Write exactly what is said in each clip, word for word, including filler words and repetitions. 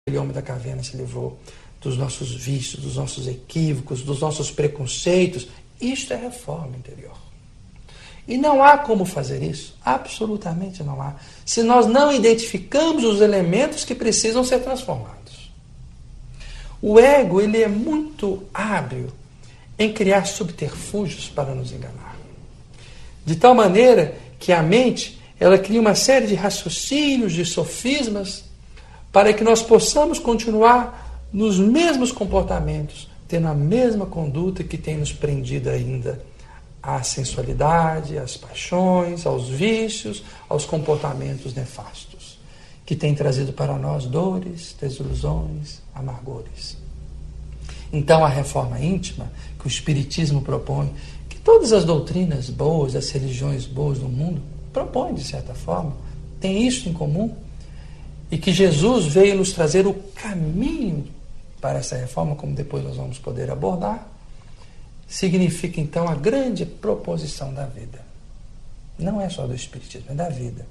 aquele homem da caverna se livrou dos nossos vícios, dos nossos equívocos, dos nossos preconceitos. Isto é reforma interior. E não há como fazer isso, absolutamente não há, se nós não identificamos os elementos que precisam ser transformados. O ego, ele é muito hábil em criar subterfúgios para nos enganar. De tal maneira que a mente, ela cria uma série de raciocínios, de sofismas, para que nós possamos continuar nos mesmos comportamentos, tendo a mesma conduta que tem nos prendido ainda à sensualidade, às paixões, aos vícios, aos comportamentos nefastos, que tem trazido para nós dores, desilusões, amargores. Então a reforma íntima que o Espiritismo propõe, que todas as doutrinas boas, as religiões boas do mundo propõem de certa forma, tem isso em comum, e que Jesus veio nos trazer o caminho para essa reforma, como depois nós vamos poder abordar, significa então a grande proposição da vida. Não é só do Espiritismo, é da vida.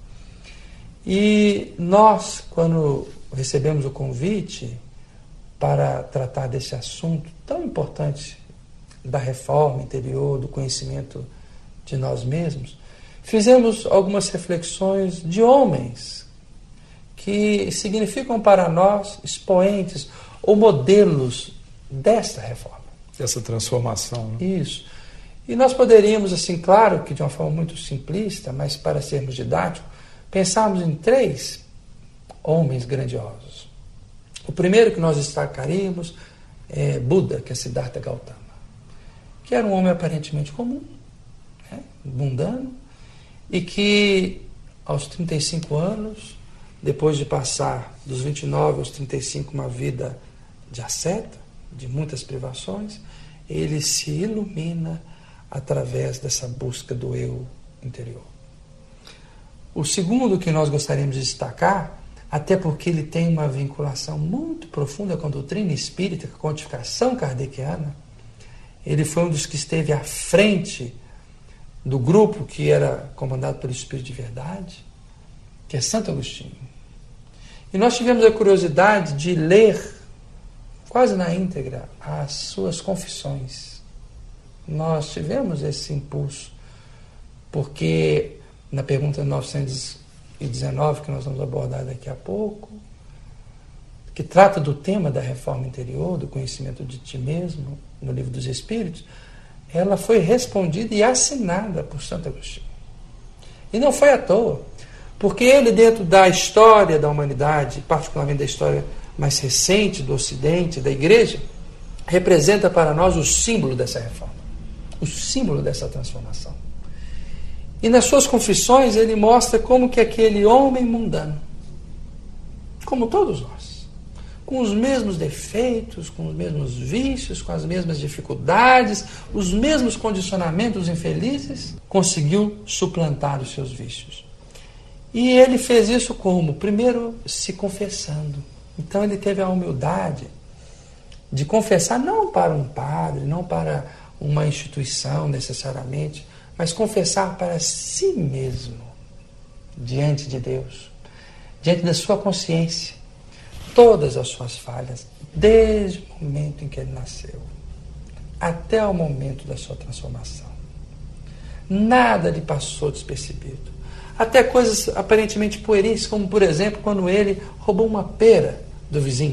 E nós, quando recebemos o convite para tratar desse assunto tão importante da reforma interior, do conhecimento de nós mesmos, fizemos algumas reflexões de homens que significam para nós expoentes ou modelos desta reforma. Essa transformação. Né? Isso. E nós poderíamos, assim, claro que de uma forma muito simplista, mas para sermos didáticos, pensarmos em três homens grandiosos. O primeiro que nós destacaríamos é Buda, que é Siddhartha Gautama, que era um homem aparentemente comum, né, mundano, e que aos trinta e cinco anos, depois de passar dos vinte e nove aos trinta e cinco uma vida de asceta, de muitas privações, ele se ilumina através dessa busca do eu interior. O segundo que nós gostaríamos de destacar, até porque ele tem uma vinculação muito profunda com a doutrina espírita, com a codificação kardeciana, ele foi um dos que esteve à frente do grupo que era comandado pelo Espírito de Verdade, que é Santo Agostinho. E nós tivemos a curiosidade de ler quase na íntegra as suas confissões. Nós tivemos esse impulso, porque na pergunta novecentos e dezenove, que nós vamos abordar daqui a pouco, que trata do tema da reforma interior, do conhecimento de ti mesmo, no Livro dos Espíritos, ela foi respondida e assinada por Santo Agostinho. E não foi à toa, porque ele, dentro da história da humanidade, particularmente da história mais recente do Ocidente, da Igreja, representa para nós o símbolo dessa reforma, o símbolo dessa transformação. E nas suas confissões ele mostra como que aquele homem mundano, como todos nós, com os mesmos defeitos, com os mesmos vícios, com as mesmas dificuldades, os mesmos condicionamentos infelizes, conseguiu suplantar os seus vícios. E ele fez isso como? Primeiro, se confessando. Então ele teve a humildade de confessar não para um padre, não para uma instituição necessariamente, mas confessar para si mesmo, diante de Deus, diante da sua consciência, todas as suas falhas, desde o momento em que ele nasceu, até o momento da sua transformação. Nada lhe passou despercebido. Até coisas aparentemente pueris, como, por exemplo, quando ele roubou uma pera do vizinho.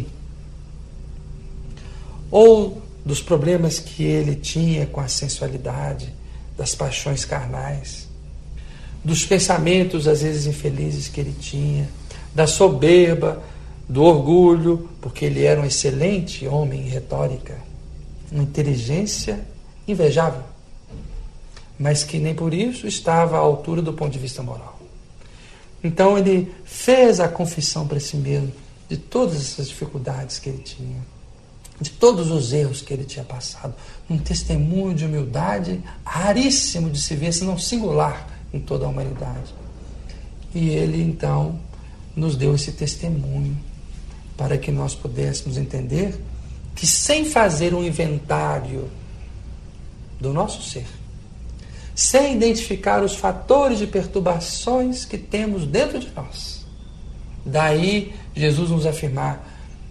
Ou dos problemas que ele tinha com a sensualidade, das paixões carnais, dos pensamentos, às vezes, infelizes que ele tinha, da soberba, do orgulho, porque ele era um excelente homem em retórica, uma inteligência invejável, mas que nem por isso estava à altura do ponto de vista moral. Então ele fez a confissão para si mesmo de todas essas dificuldades que ele tinha, de todos os erros que ele tinha passado, um testemunho de humildade raríssimo de se ver, se não singular em toda a humanidade. E ele então nos deu esse testemunho para que nós pudéssemos entender que, sem fazer um inventário do nosso ser, sem identificar os fatores de perturbações que temos dentro de nós, daí Jesus nos afirmar: